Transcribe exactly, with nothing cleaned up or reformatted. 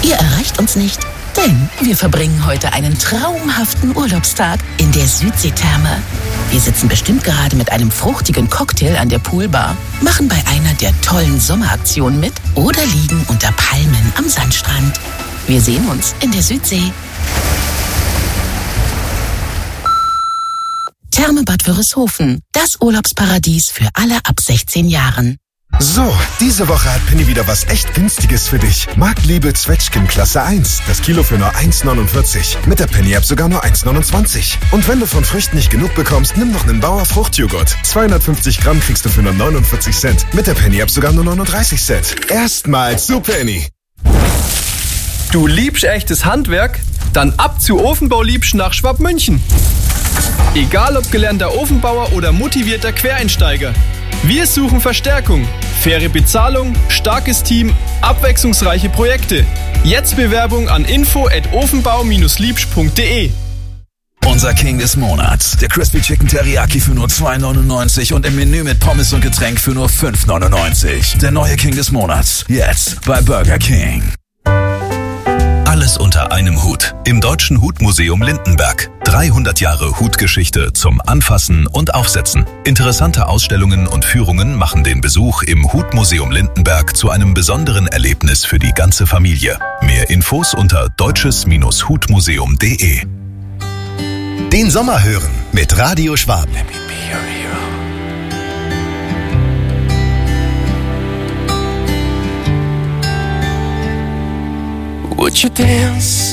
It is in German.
Ihr erreicht uns nicht, denn wir verbringen heute einen traumhaften Urlaubstag in der Südseetherme. Wir sitzen bestimmt gerade mit einem fruchtigen Cocktail an der Poolbar, machen bei einer der tollen Sommeraktionen mit oder liegen unter Palmen am Sandstrand. Wir sehen uns in der Südsee. Therme Bad Wörishofen, das Urlaubsparadies für alle ab sechzehn Jahren. So, diese Woche hat Penny wieder was echt Günstiges für dich. Marktliebe Zwetschgen Klasse eins. Das Kilo für nur eins neunundvierzig. Mit der Penny-App sogar nur eins neunundzwanzig. Und wenn du von Früchten nicht genug bekommst, nimm noch einen Bauer Fruchtjoghurt. zweihundertfünfzig Gramm kriegst du für nur neunundvierzig Cent. Mit der Penny-App sogar nur neununddreißig Cent. Erstmals zu Penny. Du liebst echtes Handwerk? Dann ab zu Ofenbau Liebsch nach Schwabmünchen. Egal ob gelernter Ofenbauer oder motivierter Quereinsteiger. Wir suchen Verstärkung, faire Bezahlung, starkes Team, abwechslungsreiche Projekte. Jetzt Bewerbung an info at ofenbau liebsch punkt de. Unser King des Monats, der Crispy Chicken Teriyaki für nur zwei neunundneunzig und im Menü mit Pommes und Getränk für nur fünf neunundneunzig. Der neue King des Monats, jetzt bei Burger King. Alles unter einem Hut. Im Deutschen Hutmuseum Lindenberg. dreihundert Jahre Hutgeschichte zum Anfassen und Aufsetzen. Interessante Ausstellungen und Führungen machen den Besuch im Hutmuseum Lindenberg zu einem besonderen Erlebnis für die ganze Familie. Mehr Infos unter deutsches Hutmuseum punkt de. Den Sommer hören mit Radio Schwab. Would you dance